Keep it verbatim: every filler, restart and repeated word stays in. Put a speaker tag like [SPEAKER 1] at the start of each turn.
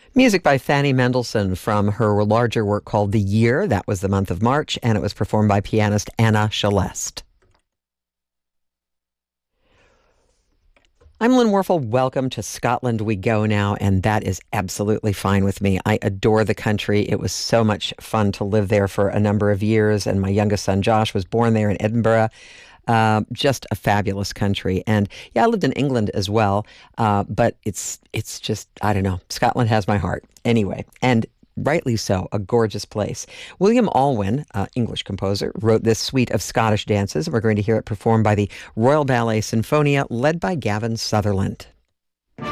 [SPEAKER 1] Music by Fanny Mendelssohn from her larger work called The Year. That was the month of March, and it was performed by pianist Anna Celeste. I'm Lynn Warfel. Welcome to Scotland We Go now, and that is absolutely fine with me. I adore the country. It was so much fun to live there for a number of years, and my youngest son Josh was born there in Edinburgh. Uh, just a fabulous country. And yeah, I lived in England as well, uh, but it's it's just, I don't know, Scotland has my heart. Anyway, and rightly so, a gorgeous place. William Alwyn, uh, English composer, wrote this suite of Scottish dances, and we're going to hear it performed by the Royal Ballet Sinfonia, led by Gavin Sutherland.